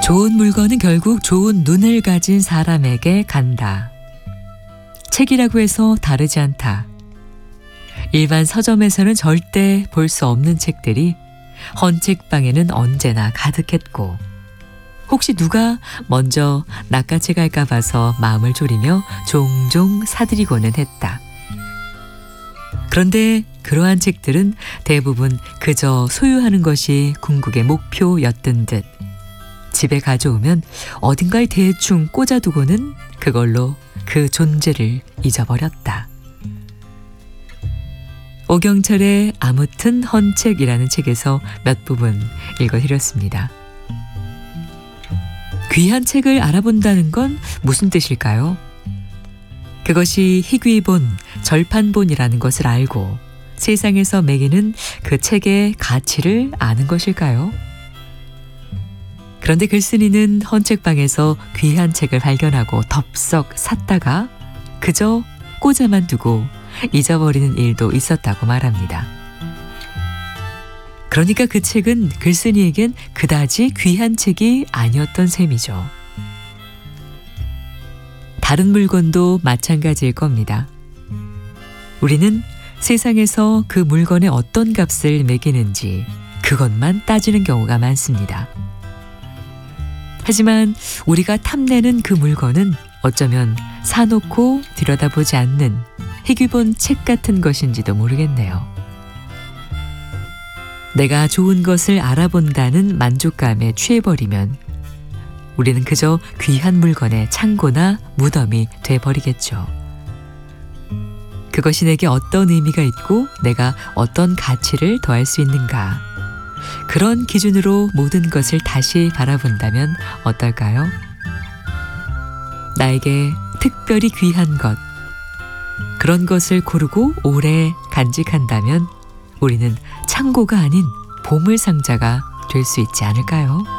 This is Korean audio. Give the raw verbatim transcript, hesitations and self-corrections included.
좋은 물건은 결국 좋은 눈을 가진 사람에게 간다. 책이라고 해서 다르지 않다. 일반 서점에서는 절대 볼 수 없는 책들이 헌책방에는 언제나 가득했고, 혹시 누가 먼저 낚아채 갈까 봐서 마음을 졸이며 종종 사들이고는 했다. 그런데 그러한 책들은 대부분 그저 소유하는 것이 궁극의 목표였던 듯 집에 가져오면 어딘가에 대충 꽂아두고는 그걸로 그 존재를 잊어버렸다. 오경철의 아무튼 헌책이라는 책에서 몇 부분 읽어드렸습니다. 귀한 책을 알아본다는 건 무슨 뜻일까요? 그것이 희귀본, 절판본이라는 것을 알고 세상에서 매기는 그 책의 가치를 아는 것일까요? 그런데 글쓴이는 헌책방에서 귀한 책을 발견하고 덥석 샀다가 그저 꽂아만 두고 잊어버리는 일도 있었다고 말합니다. 그러니까 그 책은 글쓴이에겐 그다지 귀한 책이 아니었던 셈이죠. 다른 물건도 마찬가지일 겁니다. 우리는 세상에서 그 물건에 어떤 값을 매기는지 그것만 따지는 경우가 많습니다. 하지만 우리가 탐내는 그 물건은 어쩌면 사놓고 들여다보지 않는 희귀본 책 같은 것인지도 모르겠네요. 내가 좋은 것을 알아본다는 만족감에 취해버리면 우리는 그저 귀한 물건의 창고나 무덤이 돼버리겠죠. 그것이 내게 어떤 의미가 있고 내가 어떤 가치를 더할 수 있는가, 그런 기준으로 모든 것을 다시 바라본다면 어떨까요? 나에게 특별히 귀한 것, 그런 것을 고르고 오래 간직한다면 우리는 창고가 아닌 보물상자가 될 수 있지 않을까요?